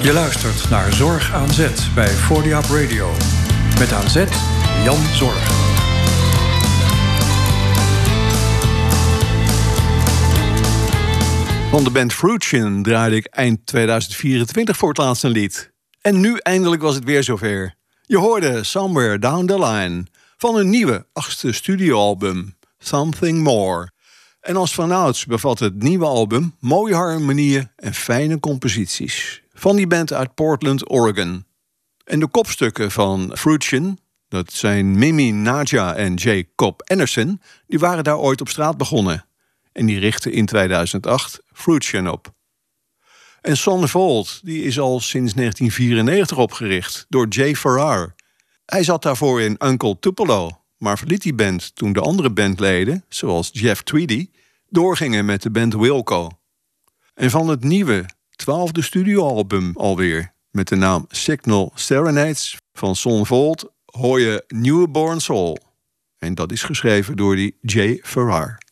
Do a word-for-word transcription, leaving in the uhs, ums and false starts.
Je luistert naar Zorg aan Zet bij forty Up Radio. Met aan Zet Jan Zorg. Van de band Fruition draaide ik eind tweeduizend vierentwintig voor het laatst een lied. En nu eindelijk was het weer zover. Je hoorde Somewhere Down the Line van hun nieuwe achtste studioalbum Something More. En als vanouds bevat het nieuwe album mooie harmonieën en fijne composities van die band uit Portland, Oregon. En de kopstukken van Fruition, dat zijn Mimi Naja en Jacob Anderson, die waren daar ooit op straat begonnen. En die richtten in tweeduizend acht Fruition op. En Son Volt, die is al sinds negentien vierennegentig opgericht door Jay Farrar. Hij zat daarvoor in Uncle Tupelo, maar verliet die band toen de andere bandleden, zoals Jeff Tweedy, doorgingen met de band Wilco. En van het nieuwe twaalfde studioalbum alweer, met de naam Signal Serenades van Son Volt, hoor je Newborn Soul. En dat is geschreven door die Jay Farrar.